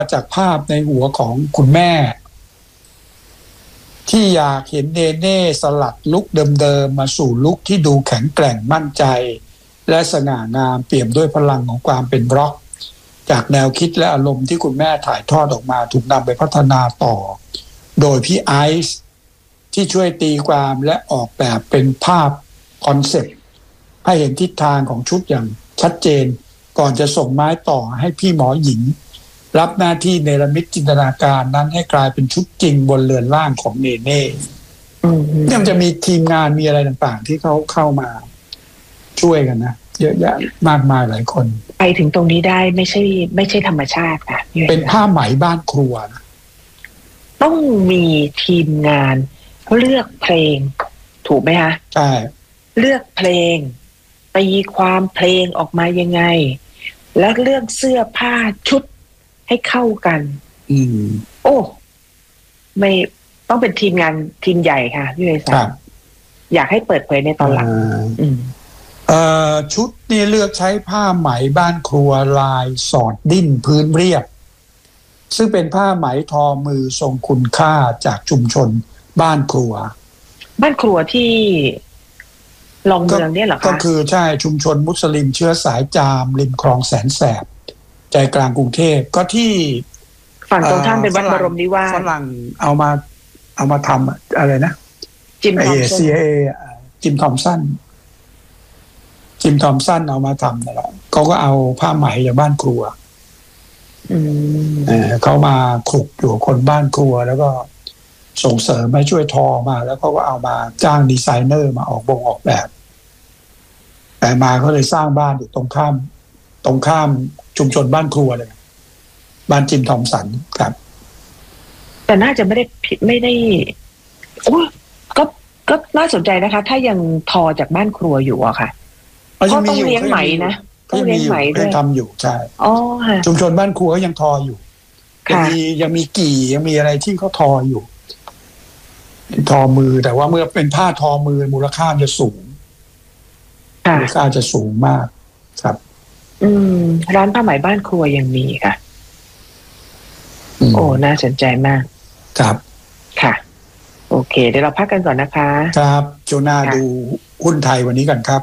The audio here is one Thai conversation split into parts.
จากภาพในหัวของคุณแม่ที่อยากเห็นเนเน่สลัดลุคเดิมๆมาสู่ลุคที่ดูแข็งแกร่งมั่นใจและสง่างามเปี่ยมด้วยพลังของความเป็นร็อกจากแนวคิดและอารมณ์ที่คุณแม่ถ่ายทอดออกมาถูกนำไปพัฒนาต่อโดยพี่ไอซ์ที่ช่วยตีความและออกแบบเป็นภาพคอนเซ็ปต์ให้เห็นทิศทางของชุดอย่างชัดเจนก่อนจะส่งไม้ต่อให้พี่หมอหญิงรับหน้าที่เนรมิตจินตนาการนั้นให้กลายเป็นชุดจริงบนเรือนร่างของเนเน่ยังจะมีทีมงานมีอะไรต่างๆที่เขาเข้ามาช่วยกันนะเยอะแยะมากมายหลายคนไปถึงตรงนี้ได้ไม่ใช่ธรรมชาติค่ะเป็นผ้าไหมบ้านครัวนะต้องมีทีมงานเลือกเพลงถูกไหมคะใช่เลือกเพลงตีความเพลงออกมายังไงแล้วเลือกเสื้อผ้าชุดให้เข้ากันโอ้ไม่ต้องเป็นทีมงานทีมใหญ่ค่ะพี่เวสันอยากให้เปิดเผยในตอนหลังชุดนี่เลือกใช้ผ้าไหมบ้านครัวลายสอดดิ้นพื้นเรียบซึ่งเป็นผ้าไหมทอมือทรงคุณค่าจากชุมชนบ้านครัวที่ลองเมืองเนี่ยเหรอคะก็คือใช่ชุมชนมุสลิมเชื้อสายจามริมคลองแสนแสบใจกลางกรุงเทพก็ที่ฝั่งตรงข้ามเป็นวัดบรมนิวาสฝรั่งเอามาทำอะไรนะจิมทอมสันจิมทอมสันเอามาทำนั่นแหละเขาก็เอาผ้าไหมจากบ้านครัวเขามาขลุกอยู่คนบ้านครัวแล้วก็ส่งเสริมให้ช่วยทอมาแล้วเขาก็เอามาจ้างดีไซเนอร์มาออกแบบแต่มาเขาเลยสร้างบ้านอยู่ตรงข้ามชุมชนบ้านครัวเลยบ้านจิมทอมสันครับแต่น่าจะไม่ได้โอ้ก็น่าสนใจนะคะถ้ายังทอจากบ้านครัวอยู่อะค่ะก็ต้องเลี้ยงไหมนะต้องเลี้ยงไหมด้วยทำอยู่ใช่ค่ะชุมชนบ้านครัวก็ยังทออยู่ยังมีกี่ยังมีอะไรที่เขาทออยู่ทอมือแต่ว่าเมื่อเป็นผ้าทอมือมูลค่าจะสูงมูลค่าจะสูงมากครับร้านผ้าไหมบ้านครัวยังมีค่ะโอ้น่าสนใจมากครับค่ะโอเคเดี๋ยวเราพักกันก่อนนะคะครับช่วงหน้าดูหุ้นไทยวันนี้กันครับ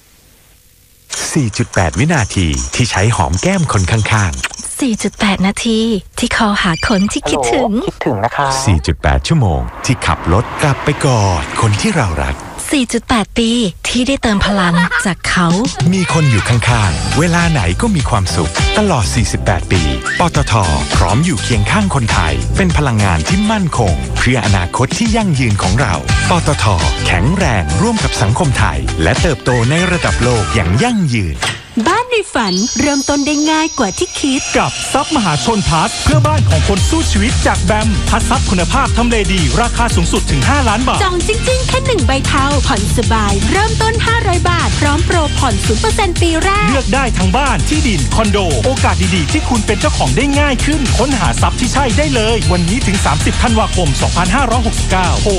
4.8 วินาทีที่ใช้หอมแก้มคนข้างๆ 4.8 นาทีที่คอหาคนที่คิดถึงนะคะ 4.8 ชั่วโมงที่ขับรถกลับไปกอดคนที่เรารัก 4.8 ปีที่ได้เติมพลังจากเขามีคนอยู่ข้างๆเวลาไหนก็มีความสุขตลอด 48 ปีปตท.พร้อมอยู่เคียงข้างคนไทยเป็นพลังงานที่มั่นคงเพื่ออนาคตที่ยั่งยืนของเราปตท.แข็งแรงร่วมกับสังคมไทยและเติบโตในระดับโลกอย่างยั่งยืนบ้านในฝันเริ่มต้นได้ง่ายกว่าที่คิดกับทรัพย์มหาชนพลัสเพื่อบ้านของคนสู้ชีวิตจากแบมพัดทรัพย์คุณภาพทำเลดีราคาสูงสุดถึง5 ล้านบาทจองจริงๆแค่1ใบเทาผ่อนสบายเริ่มต้น500 บาทพร้อมโปรผ่อน 0% ปีแรกเลือกได้ทั้งบ้านที่ดินคอนโดโอกาสดีๆที่คุณเป็นเจ้าของได้ง่ายขึ้นค้นหาทรัพย์ที่ใช่ได้เลยวันนี้ถึง30ธันวาคม2569โทร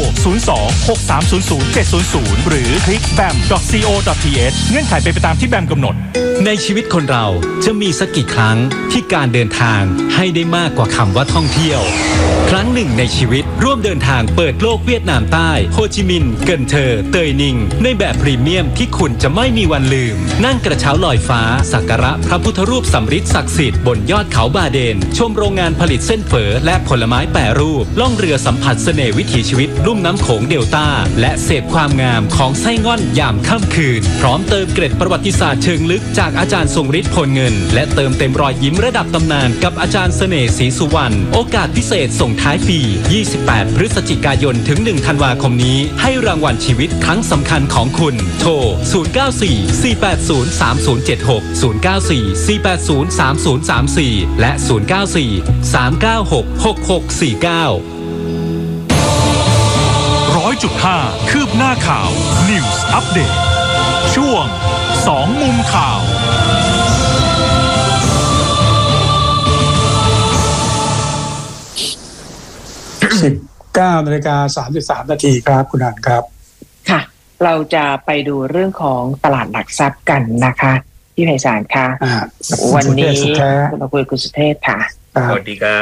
02-6300-700หรือคลิก bam.co.th เงื่อนไขเป็นไปตามที่แบมกำหนดในชีวิตคนเราจะมีสักกี่ครั้งที่การเดินทางให้ได้มากกว่าคำว่าท่องเที่ยวครั้งหนึ่งในชีวิตร่วมเดินทางเปิดโลกเวียดนามใต้โฮจิมินห์เกินเทอเตยนิงในแบบพรีเมียมที่คุณจะไม่มีวันลืมนั่งกระเช้าลอยฟ้าสักการะพระพุทธรูปสำริดศักดิ์สิทธิ์บนยอดเขาบาเดนชมโรงงานผลิตเส้นเฝอและผลไม้แปรรูปล่องเรือสัมผัสเสน่ห์วิถีชีวิตลุ่มน้ำโขงเดลต้าและเสพความงามของไส้ง่อนยามค่ำคืนพร้อมเติมเกร็ดประวัติศาสตร์เชิงลึกจากอาจารย์ทรงฤทธิ์พลเงินและเติมเต็มรอยยิ้มระดับตำนานกับอาจารย์เสน่ห์ศรีสุวรรณโอกาสพิเศษส่งท้ายปี28พฤศจิกายนถึง1ธันวาคมนี้ให้รางวัลชีวิตครั้งสำคัญของคุณโทร0944803076 0944803034และ0943966649 100.5 คืบหน้าข่าว News Update ช่วง2มุมข่าว 19:33 นาทีครับคุณอันครับค่ะเราจะไปดูเรื่องของตลาดหลักทรัพย์กันนะคะพี่ไพศาลค่ะวันนี้เราคุยกับคุณสุเทพค่ะสวัสดีครับ